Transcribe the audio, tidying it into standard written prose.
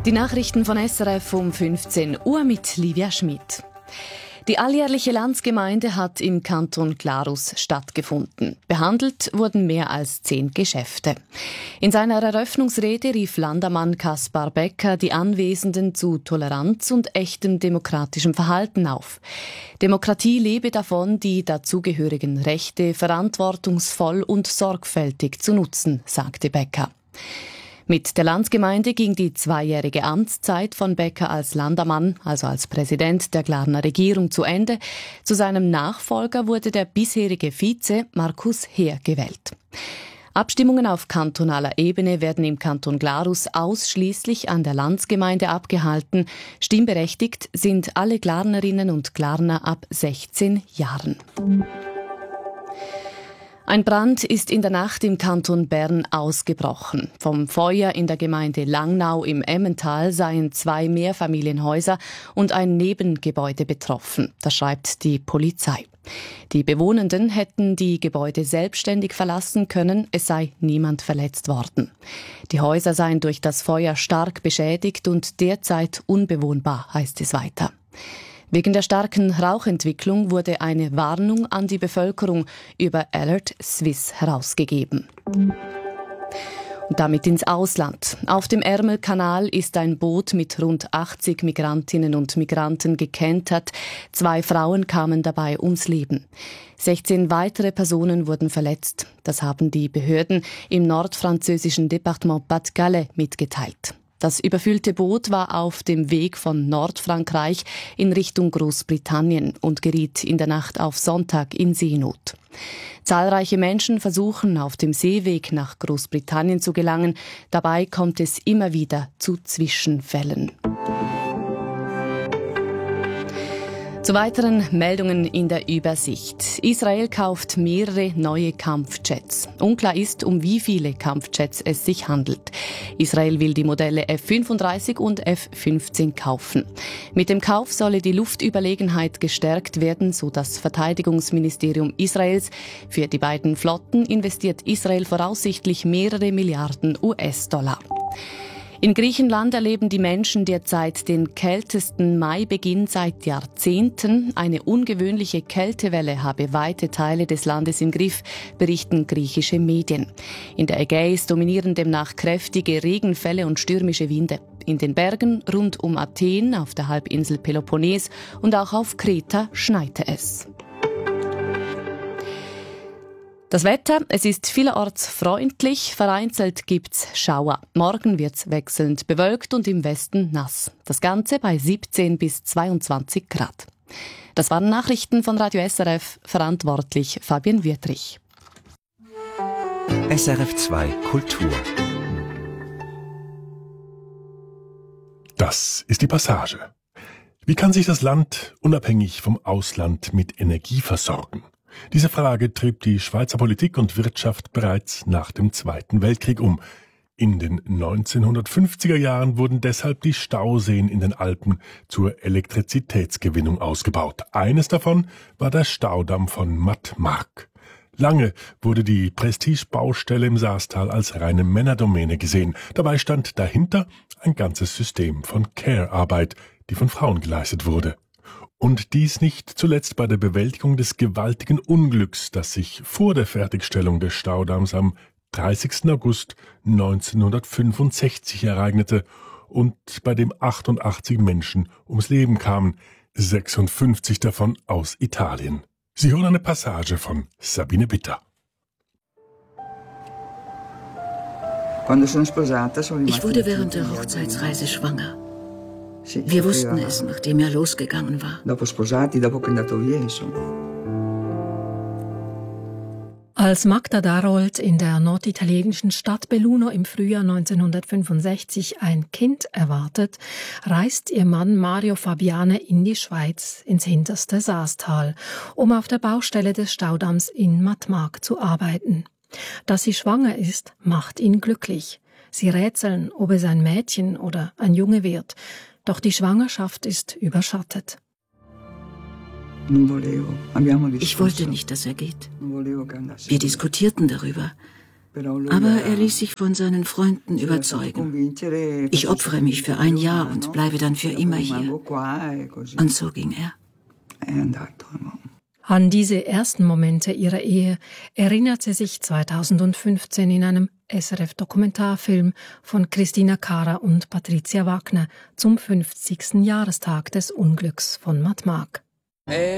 Die Nachrichten von SRF um 15 Uhr mit Livia Schmidt. Die alljährliche Landsgemeinde hat im Kanton Glarus stattgefunden. Behandelt wurden mehr als 10 Geschäfte. In seiner Eröffnungsrede rief Landamann Kaspar Becker die Anwesenden zu Toleranz und echtem demokratischem Verhalten auf. Demokratie lebe davon, die dazugehörigen Rechte verantwortungsvoll und sorgfältig zu nutzen, sagte Becker. Mit der Landsgemeinde ging die 2-jährige Amtszeit von Becker als Landamann, also als Präsident der Glarner Regierung, zu Ende. Zu seinem Nachfolger wurde der bisherige Vize Markus Heer gewählt. Abstimmungen auf kantonaler Ebene werden im Kanton Glarus ausschließlich an der Landsgemeinde abgehalten. Stimmberechtigt sind alle Glarnerinnen und Glarner ab 16 Jahren. Ein Brand ist in der Nacht im Kanton Bern ausgebrochen. Vom Feuer in der Gemeinde Langnau im Emmental seien 2 Mehrfamilienhäuser und ein Nebengebäude betroffen. Das schreibt die Polizei. Die Bewohnenden hätten die Gebäude selbstständig verlassen können, es sei niemand verletzt worden. Die Häuser seien durch das Feuer stark beschädigt und derzeit unbewohnbar, heißt es weiter. Wegen der starken Rauchentwicklung wurde eine Warnung an die Bevölkerung über Alert Swiss herausgegeben. Und damit ins Ausland. Auf dem Ärmelkanal ist ein Boot mit rund 80 Migrantinnen und Migranten gekentert. 2 Frauen kamen dabei ums Leben. 16 weitere Personen wurden verletzt. Das haben die Behörden im nordfranzösischen Departement Pas-de-Calais mitgeteilt. Das überfüllte Boot war auf dem Weg von Nordfrankreich in Richtung Großbritannien und geriet in der Nacht auf Sonntag in Seenot. Zahlreiche Menschen versuchen, auf dem Seeweg nach Großbritannien zu gelangen. Dabei kommt es immer wieder zu Zwischenfällen. Zu weiteren Meldungen in der Übersicht. Israel kauft mehrere neue Kampfjets. Unklar ist, um wie viele Kampfjets es sich handelt. Israel will die Modelle F-35 und F-15 kaufen. Mit dem Kauf solle die Luftüberlegenheit gestärkt werden, so das Verteidigungsministerium Israels. Für die beiden Flotten investiert Israel voraussichtlich mehrere Milliarden US-Dollar. In Griechenland erleben die Menschen derzeit den kältesten Maibeginn seit Jahrzehnten. Eine ungewöhnliche Kältewelle habe weite Teile des Landes im Griff, berichten griechische Medien. In der Ägäis dominieren demnach kräftige Regenfälle und stürmische Winde. In den Bergen rund um Athen, auf der Halbinsel Peloponnes und auch auf Kreta schneite es. Das Wetter, es ist vielerorts freundlich, vereinzelt gibt's Schauer. Morgen wird's wechselnd bewölkt und im Westen nass. Das Ganze bei 17 bis 22 Grad. Das waren Nachrichten von Radio SRF, verantwortlich Fabian Wietrich. SRF 2 Kultur. Das ist die Passage. Wie kann sich das Land unabhängig vom Ausland mit Energie versorgen? Diese Frage trieb die Schweizer Politik und Wirtschaft bereits nach dem Zweiten Weltkrieg um. In den 1950er Jahren wurden deshalb die Stauseen in den Alpen zur Elektrizitätsgewinnung ausgebaut. Eines davon war der Staudamm von Mattmark. Lange wurde die Prestigebaustelle im Saastal als reine Männerdomäne gesehen. Dabei stand dahinter ein ganzes System von Care-Arbeit, die von Frauen geleistet wurde. Und dies nicht zuletzt bei der Bewältigung des gewaltigen Unglücks, das sich vor der Fertigstellung des Staudamms am 30. August 1965 ereignete und bei dem 88 Menschen ums Leben kamen, 56 davon aus Italien. Sie hören eine Passage von Sabine Bitter. Ich wurde während der Hochzeitsreise schwanger. Wir wussten es, nachdem er losgegangen war. Als Magda Darold in der norditalienischen Stadt Belluno im Frühjahr 1965 ein Kind erwartet, reist ihr Mann Mario Fabiane in die Schweiz, ins hinterste Saastal, um auf der Baustelle des Staudamms in Mattmark zu arbeiten. Dass sie schwanger ist, macht ihn glücklich. Sie rätseln, ob es ein Mädchen oder ein Junge wird. Doch die Schwangerschaft ist überschattet. Ich wollte nicht, dass er geht. Wir diskutierten darüber. Aber er ließ sich von seinen Freunden überzeugen. Ich opfere mich für ein Jahr und bleibe dann für immer hier. Und so ging er. An diese ersten Momente ihrer Ehe erinnert sie sich 2015 in einem SRF-Dokumentarfilm von Christina Kara und Patricia Wagner zum 50. Jahrestag des Unglücks von Matmag.